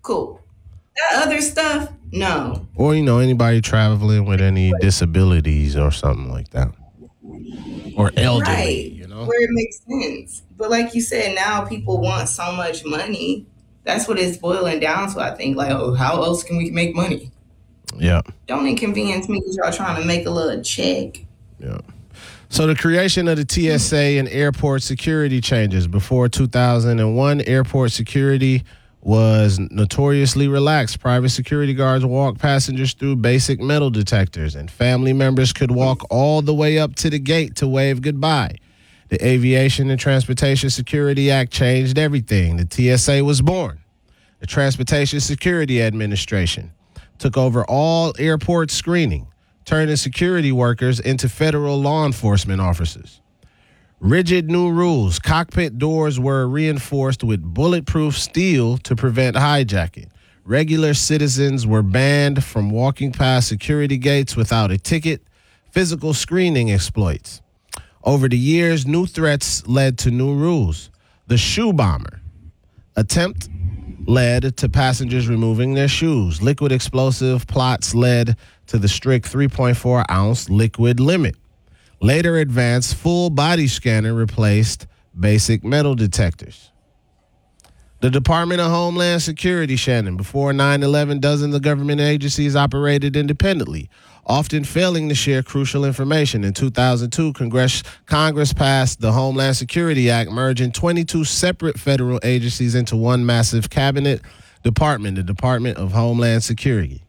Cool. That other stuff, no. Or, anybody traveling with any disabilities or something like that. Or elderly, Right. Where it makes sense. But like you said, now people want so much money. That's what it's boiling down to, I think. Like, oh, how else can we make money? Yeah. Don't inconvenience me because y'all trying to make a little check. Yeah. So the creation of the TSA and airport security changes. Before 2001, airport security was notoriously relaxed. Private security guards walked passengers through basic metal detectors, and family members could walk all the way up to the gate to wave goodbye. The Aviation and Transportation Security Act changed everything. The TSA was born. The Transportation Security Administration took over all airport screening, turning security workers into federal law enforcement officers. Rigid new rules. Cockpit doors were reinforced with bulletproof steel to prevent hijacking. Regular citizens were banned from walking past security gates without a ticket. Physical screening exploits. Over the years, new threats led to new rules. The shoe bomber attempt led to passengers removing their shoes. Liquid explosive plots led to the strict 3.4-ounce liquid limit. Later advanced full body scanner replaced basic metal detectors. The Department of Homeland Security, Shannon. Before 9/11, dozens of government agencies operated independently, often failing to share crucial information. In 2002, Congress passed the Homeland Security Act, merging 22 separate federal agencies into one massive cabinet department, the Department of Homeland Security.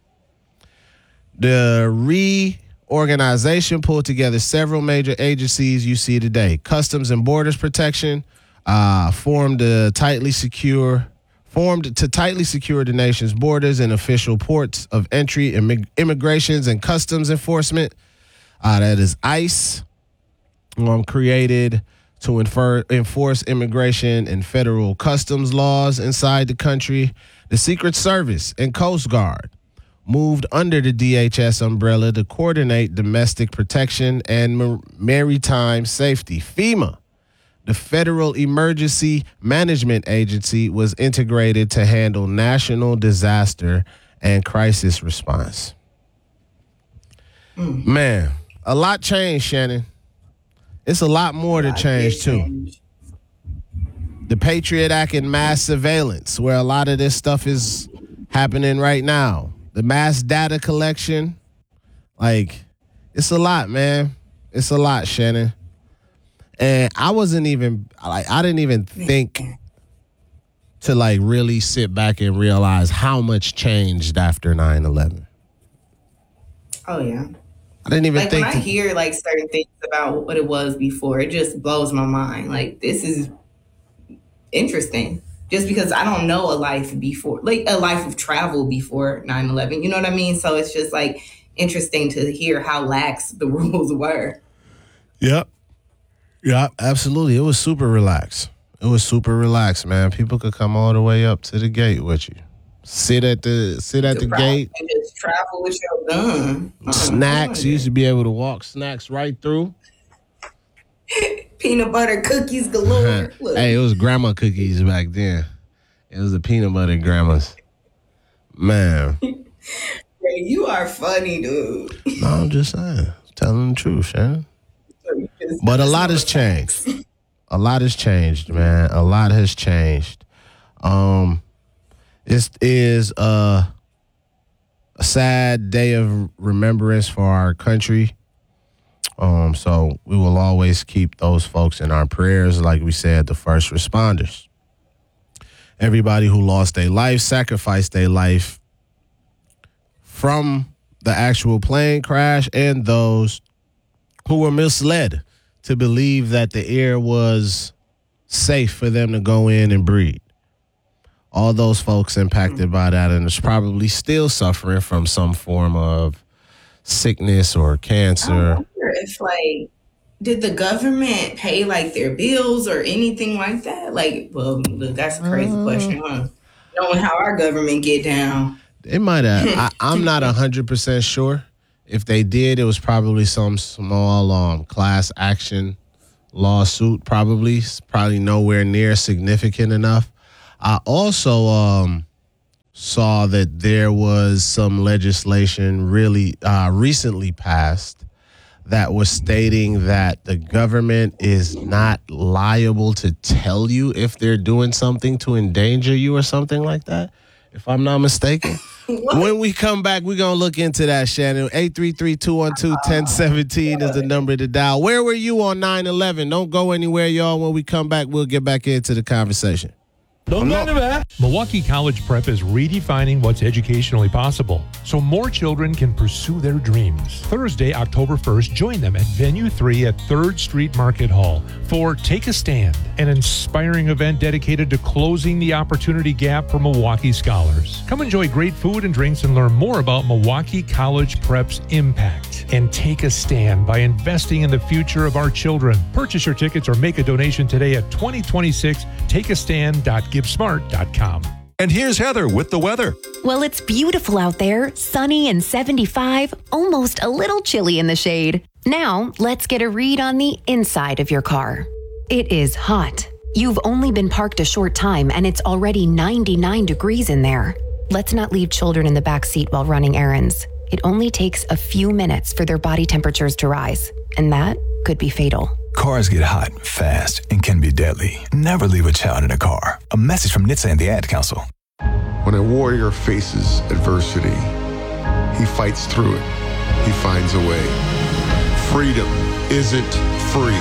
The reorganization pulled together several major agencies you see today. Customs and Borders Protection formed to tightly secure the nation's borders and official ports of entry, immigrations and customs enforcement. That is ICE, created to enforce immigration and federal customs laws inside the country. The Secret Service and Coast Guard moved under the DHS umbrella to coordinate domestic protection and maritime safety. FEMA, the Federal Emergency Management Agency, was integrated to handle national disaster and crisis response. Man, a lot changed, Shannon. It's a lot more to change, too. The Patriot Act and mass surveillance, where a lot of this stuff is happening right now. The mass data collection, it's a lot, man. It's a lot, Shannon. And I didn't even think to really sit back and realize how much changed after 9/11. Oh, yeah. I didn't even think. When I hear certain things about what it was before, it just blows my mind. This is interesting. Just because I don't know a life before, a life of travel before 9/11. You know what I mean? So it's just interesting to hear how lax the rules were. Yep. Yeah, absolutely. It was super relaxed. Man. People could come all the way up to the gate with you. Sit at the gate. And just travel with your gun. Snacks. You used to be able to walk snacks right through. Peanut butter cookies galore. Hey, it was grandma cookies back then. It was the peanut butter grandmas. Man. Hey, you are funny, dude. No, I'm just saying. Telling the truth, Shannon. But a lot has changed. A lot has changed, man. A lot has changed. It is a sad day of remembrance for our country. So we will always keep those folks in our prayers, like we said, the first responders. Everybody who lost their life, sacrificed their life from the actual plane crash, and those who were misled to believe that the air was safe for them to go in and breathe. All those folks impacted by that and is probably still suffering from some form of sickness or cancer. I wonder if did the government pay their bills or anything like that? Well, look, that's a crazy question, huh? Knowing how our government get down. It might have. I'm not 100% sure. If they did, it was probably some small class action lawsuit, probably nowhere near significant enough. I also saw that there was some legislation really recently passed that was stating that the government is not liable to tell you if they're doing something to endanger you or something like that, if I'm not mistaken. When we come back, we're going to look into that, Shannon. 833-212-1017 is the number to dial. Where were you on 9/11? Don't go anywhere, y'all. When we come back, we'll get back into the conversation. Don't go anywhere. Milwaukee College Prep is redefining what's educationally possible so more children can pursue their dreams. Thursday, October 1st, join them at Venue 3 at 3rd Street Market Hall for Take a Stand, an inspiring event dedicated to closing the opportunity gap for Milwaukee scholars. Come enjoy great food and drinks and learn more about Milwaukee College Prep's impact. And take a stand by investing in the future of our children. Purchase your tickets or make a donation today at 2026takeastand.givesmart.com. And here's Heather with the weather. Well, it's beautiful out there, sunny and 75, almost a little chilly in the shade. Now, let's get a read on the inside of your car. It is hot. You've only been parked a short time and it's already 99 degrees in there. Let's not leave children in the back seat while running errands. It only takes a few minutes for their body temperatures to rise, and that could be fatal. Cars get hot, fast, and can be deadly. Never leave a child in a car. A message from NHTSA and the Ad Council. When a warrior faces adversity, he fights through it. He finds a way. Freedom isn't free.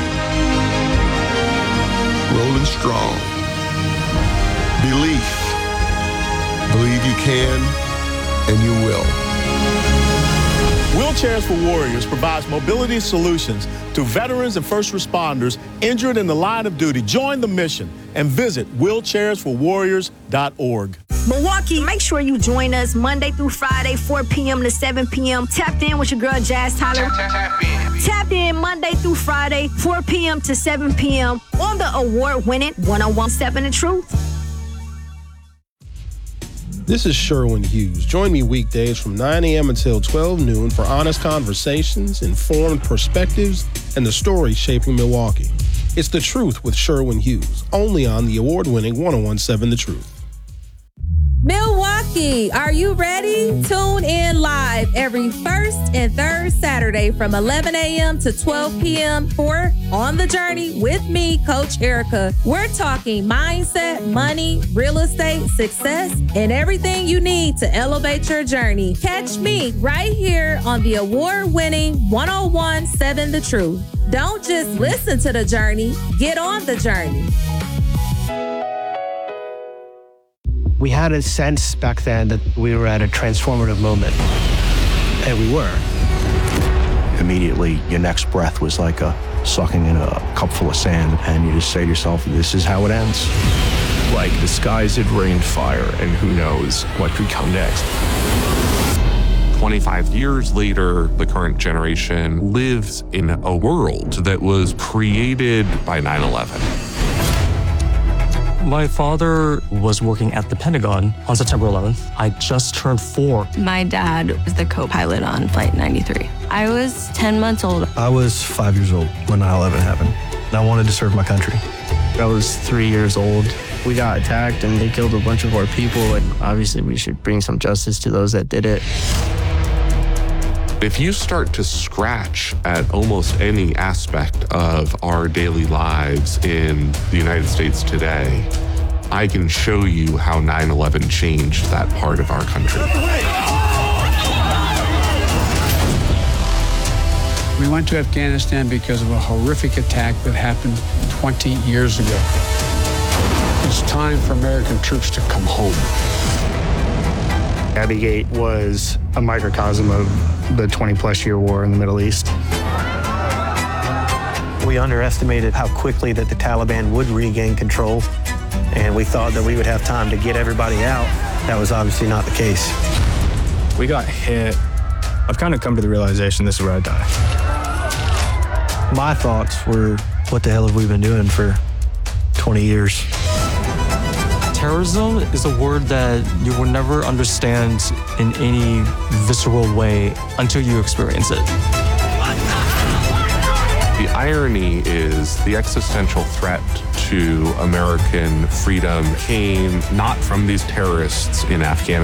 Rolling strong. Belief. Believe you can, and you will. Wheelchairs for Warriors provides mobility solutions to veterans and first responders injured in the line of duty. Join the mission and visit wheelchairsforwarriors.org. Milwaukee, make sure you join us Monday through Friday, 4 p.m. to 7 p.m. Tapped in with your girl, Jazz Tyler. Tapped in Monday through Friday, 4 p.m. to 7 p.m. on the award-winning 1017 The Truth. This is Sherwin Hughes. Join me weekdays from 9 a.m. until 12 noon for honest conversations, informed perspectives, and the stories shaping Milwaukee. It's The Truth with Sherwin Hughes, only on the award-winning 1017 The Truth. Milwaukee, are you ready? Tune in live every first and third Saturday from 11 a.m. to 12 p.m. for On the Journey with me, Coach Erica. We're talking mindset, money, real estate, success, and everything you need to elevate your journey. Catch me right here on the award-winning 1017 The Truth. Don't just listen to the journey, get on the journey. We had a sense back then that we were at a transformative moment, and we were. Immediately, your next breath was like sucking in a cup full of sand, and you just say to yourself, this is how it ends. Like the skies had rained fire, and who knows what could come next. 25 years later, the current generation lives in a world that was created by 9/11. My father was working at the Pentagon on September 11th. I just turned 4. My dad was the co-pilot on Flight 93. I was 10 months old. I was 5 years old when 9/11 happened, and I wanted to serve my country. I was 3 years old. We got attacked and they killed a bunch of our people, and obviously we should bring some justice to those that did it. If you start to scratch at almost any aspect of our daily lives in the United States today, I can show you how 9/11 changed that part of our country. We went to Afghanistan because of a horrific attack that happened 20 years ago. It's time for American troops to come home. Abbey Gate was a microcosm of the 20-plus year war in the Middle East. We underestimated how quickly that the Taliban would regain control, and we thought that we would have time to get everybody out. That was obviously not the case. We got hit. I've kind of come to the realization this is where I die. My thoughts were, what the hell have we been doing for 20 years? Terrorism is a word that you will never understand in any visceral way until you experience it. The irony is the existential threat to American freedom came not from these terrorists in Afghanistan.